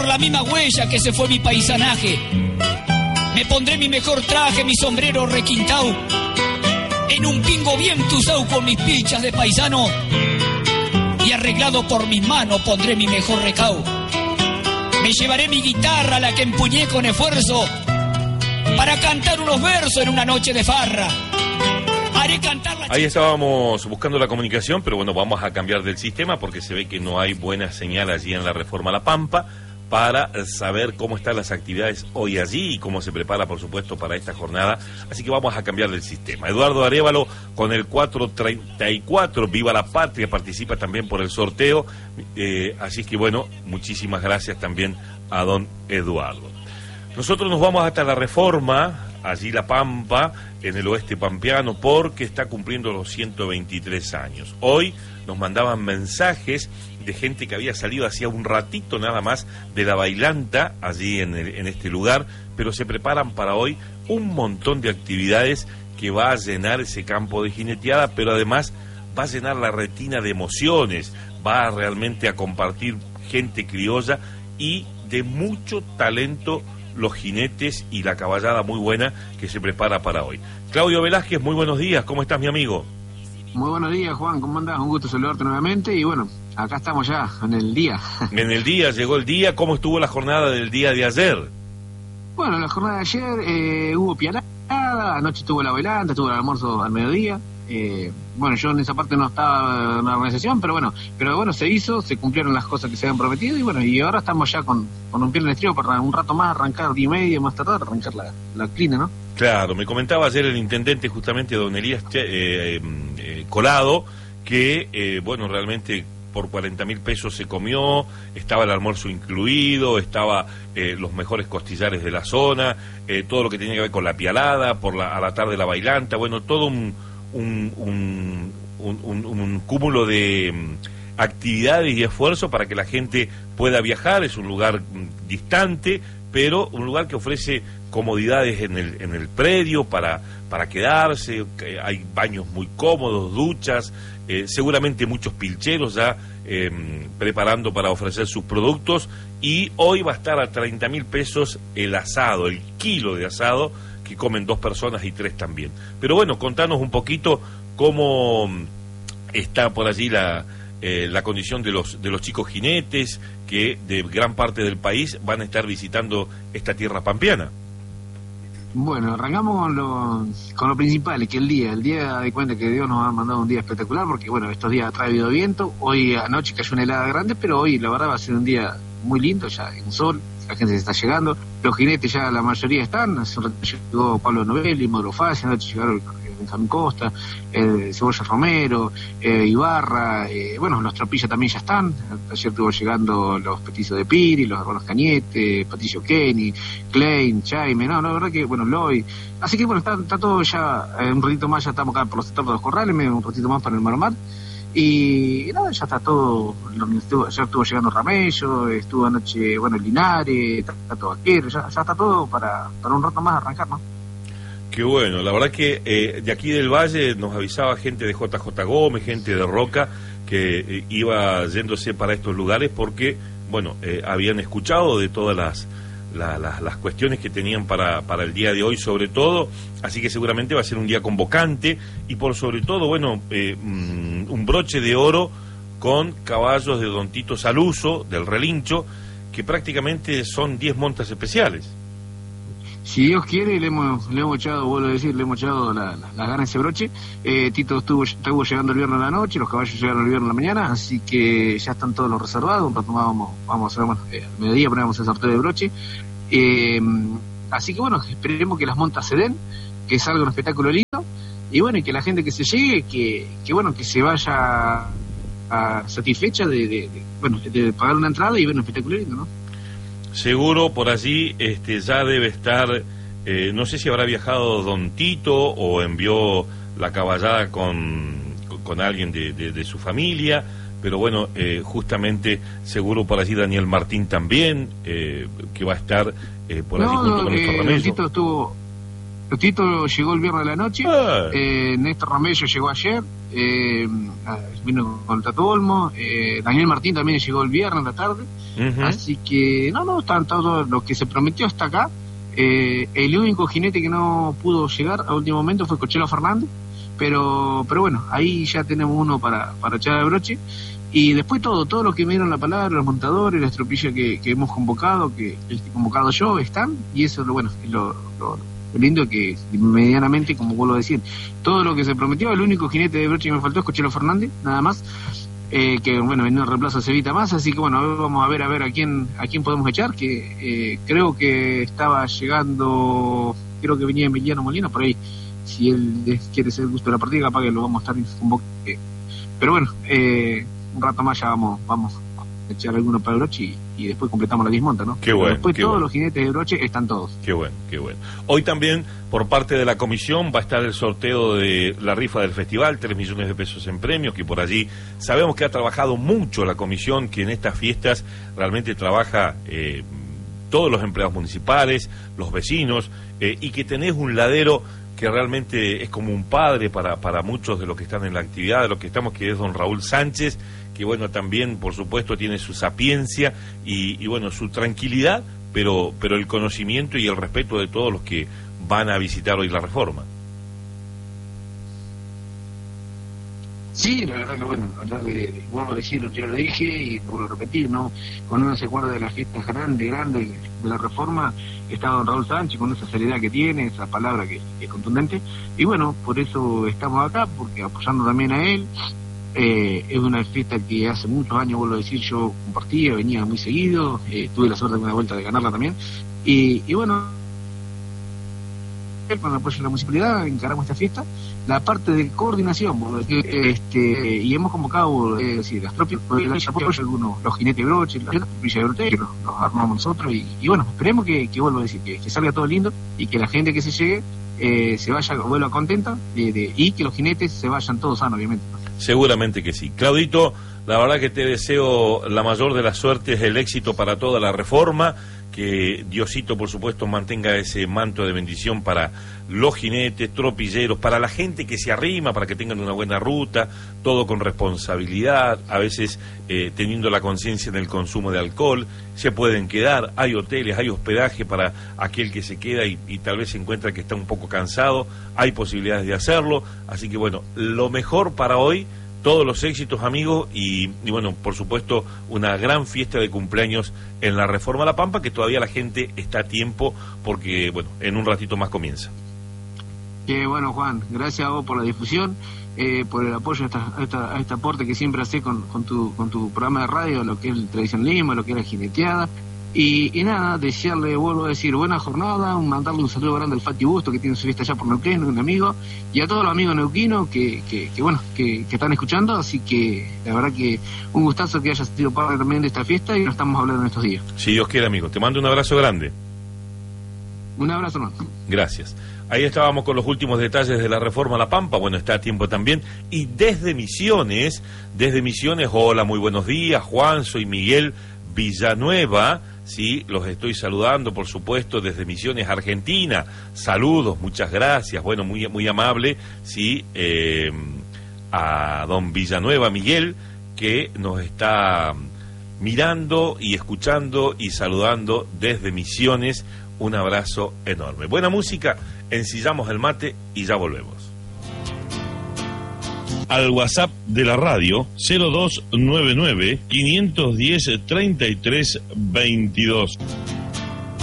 por la misma huella que se fue mi paisanaje. Me pondré mi mejor traje, mi sombrero requintao, en un pingo bien tuzao con mis pilchas de paisano, y arreglado por mis manos pondré mi mejor recao. Me llevaré mi guitarra, la que empuñé con esfuerzo, para cantar unos versos en una noche de farra. Haré cantar la... Ahí estábamos buscando la comunicación, pero bueno, vamos a cambiar del sistema porque se ve que no hay buena señal allí en la Reforma La Pampa para saber cómo están las actividades hoy allí y cómo se prepara, por supuesto, para esta jornada. Así que vamos a cambiar del sistema. Eduardo Arévalo con el 434, Viva la Patria, participa también por el sorteo. Así que bueno, muchísimas gracias también a don Eduardo. Nosotros nos vamos hasta la Reforma, allí La Pampa, en el oeste pampeano, porque está cumpliendo los 123 años. Hoy nos mandaban mensajes de gente que había salido hacía un ratito nada más de la bailanta, allí en este lugar, pero se preparan para hoy un montón de actividades que va a llenar ese campo de jineteada, pero además va a llenar la retina de emociones, va realmente a compartir gente criolla y de mucho talento los jinetes y la caballada muy buena que se prepara para hoy. Claudio Velázquez, muy buenos días, ¿cómo estás, mi amigo? Muy buenos días, Juan, ¿cómo andás? Un gusto saludarte nuevamente y bueno, acá estamos ya, en el día. En el día, llegó el día. ¿Cómo estuvo la jornada del día de ayer? Bueno, la jornada de ayer hubo pialada, anoche estuvo la bailanta, estuvo el almuerzo al mediodía. Bueno, yo en esa parte no estaba en la organización, pero bueno, se hizo, se cumplieron las cosas que se habían prometido y bueno, y ahora estamos ya con un pie en el estribo para un rato más arrancar 10:30, más tardar, arrancar la clina, ¿no? Claro, me comentaba ayer el intendente justamente, don Elías Colado, que bueno, realmente por 40.000 pesos se comió, estaba el almuerzo incluido, estaba los mejores costillares de la zona, todo lo que tenía que ver con la pialada, a la tarde la bailanta, bueno, todo un cúmulo de actividades y esfuerzo para que la gente pueda viajar. Es un lugar distante, pero un lugar que ofrece comodidades en el predio para quedarse, hay baños muy cómodos, duchas, seguramente muchos pilcheros ya preparando para ofrecer sus productos, y hoy va a estar a 30.000 pesos el asado, el kilo de asado, que comen 2 personas y 3 también. Pero bueno, contanos un poquito cómo está por allí la condición de los chicos jinetes que de gran parte del país van a estar visitando esta tierra pampeana. Bueno, arrancamos con lo principal, que el día de cuenta que Dios nos ha mandado un día espectacular, porque bueno, estos días ha traído viento, hoy anoche cayó una helada grande, pero hoy la verdad va a ser un día muy lindo, ya en sol, la gente se está llegando, los jinetes ya la mayoría están, hace un rato llegó Pablo Novelli, Modro Fácil, anoche llegaron Benjamín Costa, Cebolla Romero, Ibarra, bueno, los Tropilla también ya están, ayer estuvo llegando los petizos de Piri, los hermanos Cañete, Patricio Kenny, Klein, Chaime, no, la verdad que, bueno, Loy, así que bueno, está todo ya, un ratito más ya estamos acá por los sectores de los corrales, un ratito más para el Maromar, y nada, ya está todo, ya estuvo llegando Ramello, estuvo anoche, bueno, Linares, está todo Vaquero, ya está todo para un rato más arrancar, ¿no? Qué bueno, la verdad que de aquí del Valle nos avisaba gente de JJ Gómez, gente de Roca, que iba yéndose para estos lugares porque, bueno, habían escuchado de todas las cuestiones que tenían para el día de hoy, sobre todo, así que seguramente va a ser un día convocante y por sobre todo, bueno, un broche de oro con caballos de Don Tito Saluso, del Relincho, que prácticamente son 10 montas especiales. Si Dios quiere, le hemos echado, vuelvo a decir, le hemos echado las ganas de ese broche. Tito estuvo llegando el viernes en la noche, los caballos llegaron el viernes en la mañana, así que ya están todos los reservados. Un rato más vamos a hacer, bueno, al mediodía ponemos el sorteo de broche. Así que bueno, esperemos que las montas se den, que salga un espectáculo lindo, y bueno, y que la gente que se llegue, que bueno, que se vaya satisfecha de pagar una entrada y ver un espectáculo lindo, ¿no? Seguro por allí ya debe estar, no sé si habrá viajado Don Tito o envió la caballada con alguien de su familia, pero bueno, justamente seguro por allí Daniel Martín también, que va a estar por allí junto con nuestro Ramello. Tito llegó el viernes de la noche, Néstor Ramello llegó ayer, vino con el Tato Olmo, Daniel Martín también llegó el viernes en la tarde, así que están todos, lo que se prometió hasta acá. El único jinete que no pudo llegar a último momento fue Cochelo Fernández, pero bueno, ahí ya tenemos uno para echar el broche. Y después todos los que me dieron la palabra, los montadores, la estropilla que hemos convocado, que he convocado yo, están, y eso es lo lindo, que medianamente, como vuelvo a decir, todo lo que se prometió. El único jinete de broche que me faltó es Cochelo Fernández, nada más, que venía en reemplazo a Cevita más, así que vamos a ver a quién podemos echar, que creo que estaba llegando, creo que venía Emiliano Molina por ahí, si él quiere ser el gusto de la partida, capaz que lo vamos a estar convocando, pero bueno, un rato más ya vamos a echar alguno para el broche y después completamos la dismonta, ¿no? Qué bueno. Después todos los jinetes de broche están todos. Qué bueno. Hoy también, por parte de la comisión, va a estar el sorteo de la rifa del festival, 3 millones de pesos en premios, que por allí sabemos que ha trabajado mucho la comisión, que en estas fiestas realmente trabaja todos los empleados municipales, los vecinos, y que tenés un ladero que realmente es como un padre para muchos de los que están en la actividad, de los que estamos, que es don Raúl Sánchez, que también por supuesto tiene su sapiencia y su tranquilidad, pero el conocimiento y el respeto de todos los que van a visitar hoy la Reforma. Sí, la verdad que vuelvo a decirlo, yo lo dije y por repetir, ¿no? Cuando uno se acuerda de las fiestas grandes de la Reforma, está don Raúl Sánchez con esa seriedad que tiene, esa palabra que es contundente, y por eso estamos acá, porque apoyando también a él. Es una fiesta que hace muchos años, vuelvo a decir, yo compartía, venía muy seguido, tuve la suerte de una vuelta de ganarla también, y con el apoyo de la municipalidad encaramos esta fiesta, la parte de coordinación, y hemos convocado las tropas, algunos, los jinetes broches, las tropillas de broche, que los armamos nosotros, y esperemos que vuelvo a decir, que salga todo lindo, y que la gente que se llegue vuelva contenta, y que los jinetes se vayan todos sanos, obviamente. Seguramente que sí. Claudito, la verdad que te deseo la mayor de las suertes, el éxito para toda la Reforma, que Diosito, por supuesto, mantenga ese manto de bendición para los jinetes, tropilleros, para la gente que se arrima, para que tengan una buena ruta, todo con responsabilidad, a veces teniendo la conciencia en el consumo de alcohol, se pueden quedar, hay hoteles, hay hospedaje para aquel que se queda y tal vez se encuentra que está un poco cansado, hay posibilidades de hacerlo, así que lo mejor para hoy, todos los éxitos, amigos, y por supuesto, una gran fiesta de cumpleaños en la Reforma La Pampa, que todavía la gente está a tiempo, porque, en un ratito más comienza. Juan, gracias a vos por la difusión, por el apoyo a este aporte que siempre haces con tu programa de radio, lo que es el tradicionalismo, lo que es la jineteada. Y nada, desearle, vuelvo a decir, buena jornada, mandarle un saludo grande al Fati Busto, que tiene su fiesta allá por Neuquén, un amigo, y a todos los amigos neuquinos que están escuchando, así que la verdad que un gustazo que hayas sido parte también de esta fiesta y nos estamos hablando en estos días. Si Dios quiere, amigo, te mando un abrazo grande. Un abrazo más. Gracias. Ahí estábamos con los últimos detalles de la Reforma La Pampa, está a tiempo también, y desde Misiones, hola, muy buenos días, Juan, soy Miguel Villanueva. Sí, los estoy saludando, por supuesto, desde Misiones, Argentina. Saludos, muchas gracias. Muy, muy amable, sí, a don Villanueva Miguel, que nos está mirando y escuchando y saludando desde Misiones. Un abrazo enorme. Buena música, ensillamos el mate y ya volvemos. Al WhatsApp de la radio 0299 510 3322.